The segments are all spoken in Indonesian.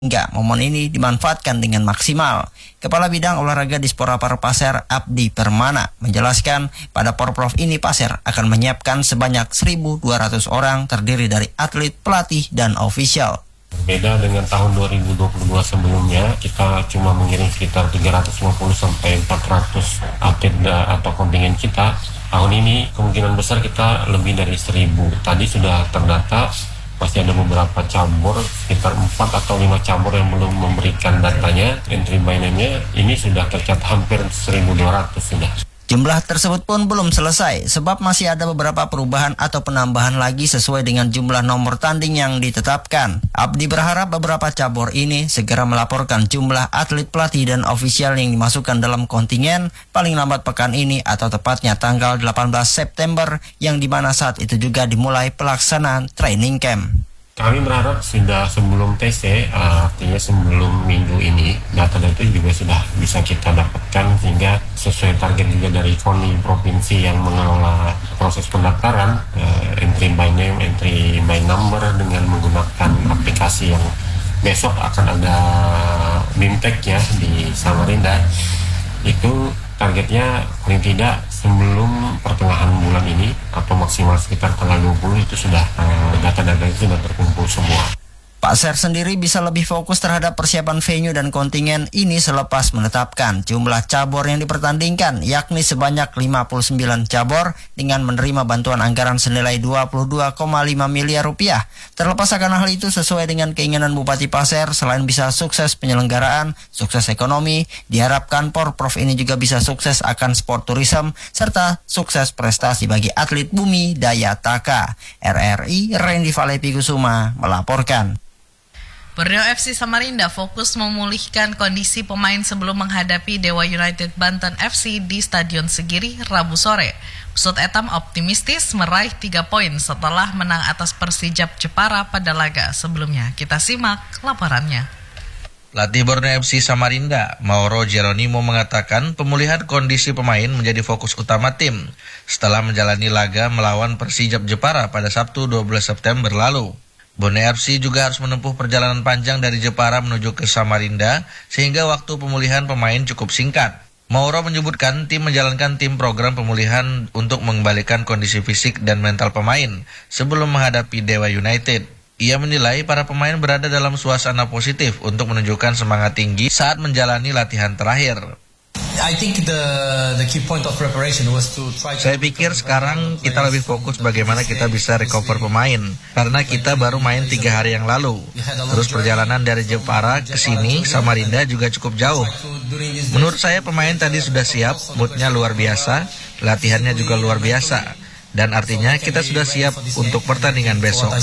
Hingga momen ini dimanfaatkan dengan maksimal. Kepala Bidang Olahraga Dispora Pasir Abdi Permana menjelaskan pada Porprov ini Pasir akan menyiapkan sebanyak 1.200 orang terdiri dari atlet, pelatih, dan ofisial. Berbeda dengan tahun 2022 sebelumnya, kita cuma mengirim sekitar 350 sampai 400 atlet atau kontingen kita. Tahun ini kemungkinan besar kita lebih dari 1.000. Tadi sudah terdata. Masih ada beberapa cabur, sekitar 4 atau 5 cabur yang belum memberikan datanya, entry by name-nya, ini sudah tercatat hampir 1.200 sudah. Jumlah tersebut pun belum selesai, sebab masih ada beberapa perubahan atau penambahan lagi sesuai dengan jumlah nomor tanding yang ditetapkan. Abdi berharap beberapa cabur ini segera melaporkan jumlah atlet, pelatih, dan ofisial yang dimasukkan dalam kontingen paling lambat pekan ini atau tepatnya tanggal 18 September, yang dimana saat itu juga dimulai pelaksanaan training camp. Kami berharap sudah sebelum TC, artinya sebelum minggu ini, data-data juga sudah bisa kita dapatkan sehingga sesuai target juga dari KONI provinsi yang mengelola proses pendaftaran, entry by name, entry by number dengan menggunakan aplikasi yang besok akan ada BIMTEK ya di Samarinda. Itu targetnya paling tidak sebelum pertengahan bulan ini atau maksimal sekitar tanggal 20 itu sudah data-data itu sudah terkumpul semua. Pasir sendiri bisa lebih fokus terhadap persiapan venue dan kontingen ini selepas menetapkan jumlah cabur yang dipertandingkan, yakni sebanyak 59 cabur dengan menerima bantuan anggaran senilai 22,5 miliar rupiah. Terlepas akan hal itu, sesuai dengan keinginan Bupati Pasir, selain bisa sukses penyelenggaraan, sukses ekonomi, diharapkan Porprov ini juga bisa sukses akan sport tourism serta sukses prestasi bagi atlet Bumi Daya Taka. RRI Randy Valepi Kusuma melaporkan. Borneo FC Samarinda fokus memulihkan kondisi pemain sebelum menghadapi Dewa United Banten FC di Stadion Segiri Rabu sore. Pusat Etam optimistis meraih 3 poin setelah menang atas Persijap Jepara pada laga sebelumnya. Kita simak laporannya. Pelatih Borneo FC Samarinda, Mauro Geronimo, mengatakan pemulihan kondisi pemain menjadi fokus utama tim setelah menjalani laga melawan Persijap Jepara pada Sabtu 12 September lalu. Borneo FC juga harus menempuh perjalanan panjang dari Jepara menuju ke Samarinda sehingga waktu pemulihan pemain cukup singkat. Mauro menyebutkan tim menjalankan program pemulihan untuk mengembalikan kondisi fisik dan mental pemain sebelum menghadapi Dewa United. Ia menilai para pemain berada dalam suasana positif untuk menunjukkan semangat tinggi saat menjalani latihan terakhir. Saya pikir sekarang kita lebih fokus bagaimana kita bisa recover pemain, karena kita baru main 3 hari yang lalu. Terus perjalanan dari Jepara ke sini, Samarinda juga cukup jauh. Menurut saya pemain tadi sudah siap, moodnya luar biasa, latihannya juga luar biasa. Dan artinya kita sudah siap untuk pertandingan besok.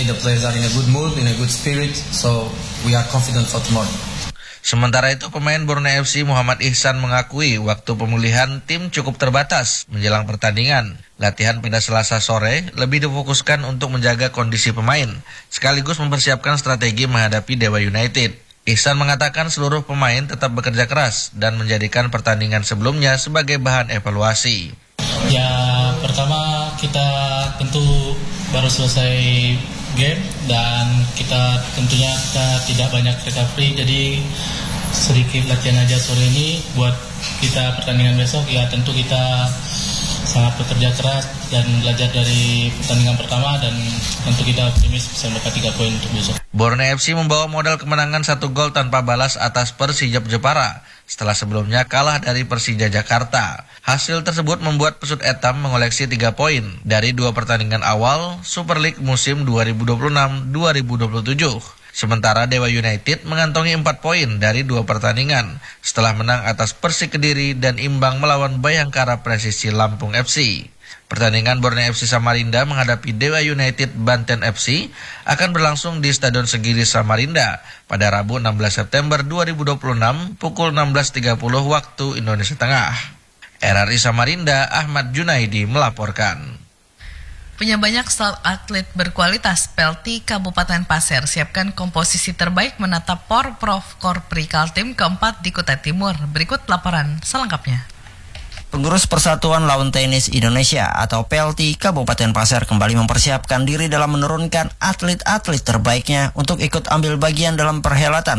Sementara itu pemain Borneo FC Muhammad Ihsan mengakui waktu pemulihan tim cukup terbatas menjelang pertandingan. Latihan pada Selasa sore lebih difokuskan untuk menjaga kondisi pemain, sekaligus mempersiapkan strategi menghadapi Dewa United. Ihsan mengatakan seluruh pemain tetap bekerja keras dan menjadikan pertandingan sebelumnya sebagai bahan evaluasi. Ya, pertama kita tentu baru selesai game dan kita tentunya tidak banyak recovery, jadi sedikit latihan aja sore ini buat kita pertandingan besok. Ya tentu kita sangat bekerja keras dan belajar dari pertandingan pertama dan tentu kita optimis bisa mendapat 3 poin untuk besok. Borneo FC membawa modal kemenangan 1 gol tanpa balas atas Persijap Jepara setelah sebelumnya kalah dari Persija Jakarta. Hasil tersebut membuat Pusat Etam mengoleksi 3 poin dari 2 pertandingan awal Super League musim 2026-2027. Sementara Dewa United mengantongi 4 poin dari 2 pertandingan setelah menang atas Persik Kediri dan imbang melawan Bayangkara Presisi Lampung FC. Pertandingan Borneo FC Samarinda menghadapi Dewa United Banten FC akan berlangsung di Stadion Segiri Samarinda pada Rabu 16 September 2026 pukul 16.30 waktu Indonesia Tengah. RRI Samarinda, Ahmad Junaidi melaporkan. Punya banyak star atlet berkualitas, Pelti Kabupaten Pasir siapkan komposisi terbaik menatap Porprov Korpri Kaltim keempat di Kutai Timur. Berikut laporan selengkapnya. Pengurus Persatuan Lawn Tenis Indonesia atau PLT Kabupaten Pasir kembali mempersiapkan diri dalam menurunkan atlet-atlet terbaiknya untuk ikut ambil bagian dalam perhelatan